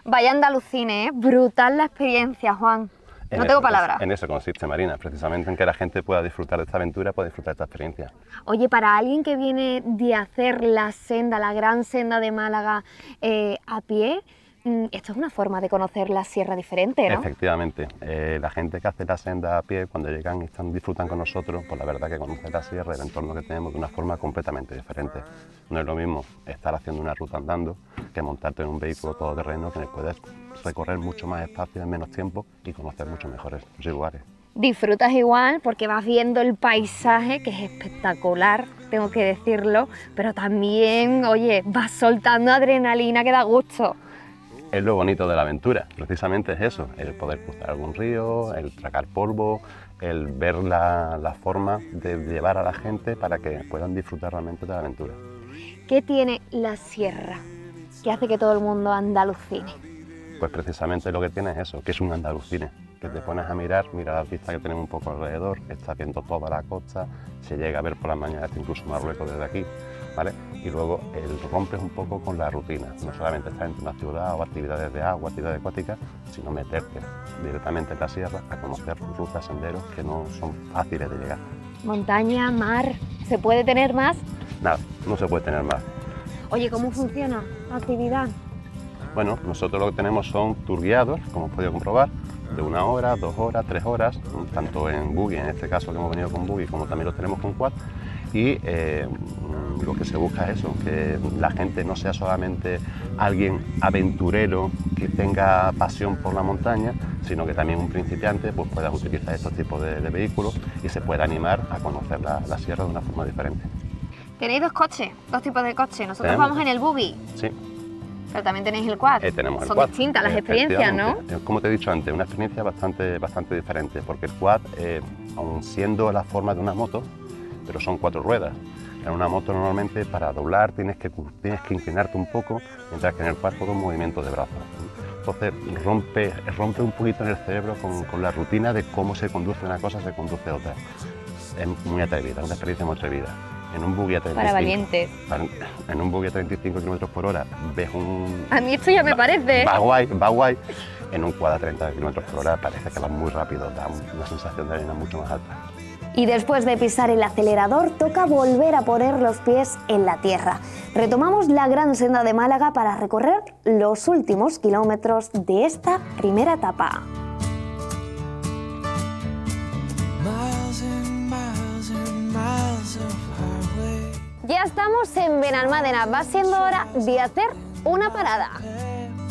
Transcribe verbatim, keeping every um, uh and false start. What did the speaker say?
Vaya andalucines, ¿eh? Brutal la experiencia, Juan. No tengo palabras. En eso consiste, Marina, precisamente en que la gente pueda disfrutar de esta aventura, pueda disfrutar de esta experiencia. Oye, para alguien que viene de hacer la senda, la gran senda de Málaga eh, a pie, esto es una forma de conocer la sierra diferente, ¿no? Efectivamente, eh, la gente que hace la senda a pie, cuando llegan y están, disfrutan con nosotros, pues la verdad que conocen la sierra, el entorno que tenemos de una forma completamente diferente. No es lo mismo estar haciendo una ruta andando que montarte en un vehículo todoterreno que puedes recorrer mucho más espacio en menos tiempo y conocer mucho mejores los lugares. Disfrutas igual porque vas viendo el paisaje, que es espectacular, tengo que decirlo, pero también, oye, vas soltando adrenalina que da gusto. Es lo bonito de la aventura, precisamente es eso, el poder cruzar algún río, el tragar polvo, el ver la, la forma de llevar a la gente para que puedan disfrutar realmente de la aventura. ¿Qué tiene la sierra que hace que todo el mundo andalucine? Pues precisamente lo que tiene es eso, que es un andalucine, que te pones a mirar, mira las vistas que tenemos un poco alrededor, estás viendo toda la costa, se llega a ver por las mañanas incluso Marruecos desde aquí, ¿vale? Y luego el, rompes un poco con la rutina, no solamente estar en una ciudad o actividades de agua, actividades acuáticas, sino meterte directamente en la sierra a conocer rutas, senderos que no son fáciles de llegar. Montaña, mar, ¿se puede tener más? Nada, no se puede tener más. Oye, ¿cómo funciona la actividad? Bueno, nosotros lo que tenemos son tour guiados, como has podido comprobar, de una hora, dos horas, tres horas, tanto en buggy, en este caso que hemos venido con buggy, como también lo tenemos con quad, y eh, lo que se busca es eso, que la gente no sea solamente alguien aventurero que tenga pasión por la montaña, sino que también un principiante pues, pueda utilizar estos tipos de, de vehículos y se pueda animar a conocer la, la sierra de una forma diferente. Tenéis dos coches, dos tipos de coches, nosotros ¿Tenemos? Vamos en el buggy. Sí. Pero también tenéis el quad. Eh, tenemos el Son quad. distintas las experiencias, ¿no? Como te he dicho antes, una experiencia bastante, bastante diferente, porque el quad, eh, aun siendo la forma de una moto, pero son cuatro ruedas. En una moto normalmente para doblar tienes que, tienes que inclinarte un poco, mientras que en el quad todo un movimiento de brazos. Entonces rompe, rompe un poquito en el cerebro con, con la rutina de cómo se conduce una cosa, se conduce otra. Es muy atrevida, una experiencia muy atrevida. En un buggy a treinta y cinco, para valientes. En un buggy a treinta y cinco kilómetros por hora ves un... A mí esto ya me va, parece. Va guay, va guay. En un quad a treinta kilómetros por hora parece que va muy rápido, da una sensación de arena mucho más alta. Y después de pisar el acelerador, toca volver a poner los pies en la tierra. Retomamos la gran senda de Málaga para recorrer los últimos kilómetros de esta primera etapa. Ya estamos en Benalmádena, va siendo hora de hacer una parada.